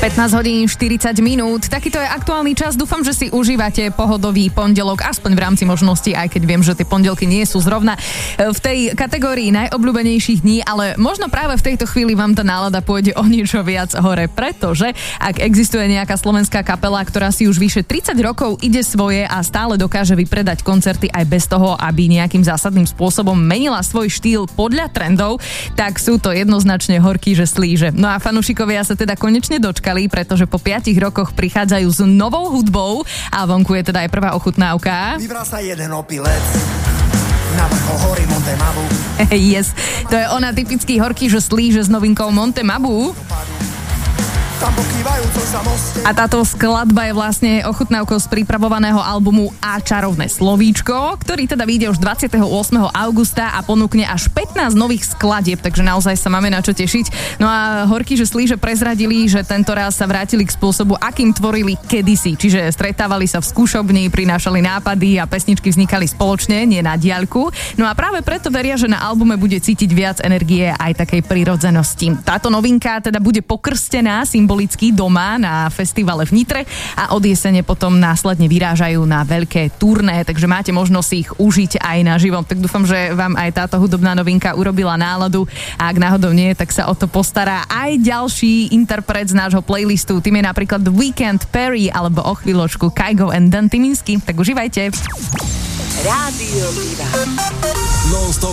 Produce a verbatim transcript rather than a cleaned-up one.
pätnásť hodín štyridsať minút. Takýto je aktuálny čas. Dúfam, že si užívate pohodový pondelok, aspoň v rámci možností, aj keď viem, že tie pondelky nie sú zrovna v tej kategórii najobľúbenejších dní, ale možno práve v tejto chvíli vám tá nálada pôjde o niečo viac hore, pretože ak existuje nejaká slovenská kapela, ktorá si už vyše tridsať rokov ide svoje a stále dokáže vypredať koncerty aj bez toho, aby nejakým zásadným spôsobom menila svoj štýl podľa trendov, tak sú to jednoznačne Horký, že slíže. No a fanúšikovia sa teda konečne dočkali, pretože po piatich rokoch prichádzajú s novou hudbou a vonku je teda aj prvá ochutnávka. Vybral sa jeden opilec na vrchol hory Monte Mabu. Yes, to je ona, typický Horký, že slíže s novinkou Monte Mabu. A táto skladba je vlastne ochutnávkou z pripravovaného albumu A čarovné slovíčko, ktorý teda vyjde už dvadsiateho ôsmeho augusta a ponúkne až pätnásť nových skladieb, takže naozaj sa máme na čo tešiť. No a Horký, že slíže prezradili, že tento raz sa vrátili k spôsobu, akým tvorili kedysi, čiže stretávali sa v skúšobni, prinášali nápady a pesničky vznikali spoločne, nie na diaľku. No a práve preto veria, že na albume bude cítiť viac energie aj takej prirodzenosti. Táto novinka teda bude pokrstená symbolicky doma na festivale v Nitre a od jesene potom následne vyrážajú na veľké turné, takže máte možnosť ich užiť aj naživo. Tak dúfam, že vám aj táto hudobná novinka urobila náladu a ak náhodou nie, tak sa o to postará aj ďalší interpret z nášho playlistu. Tým je napríklad The Weeknd, Perry alebo o chvíľočku Kygo and Dan Tyminsky. Tak užívajte. Rádio Vlna. Non-stop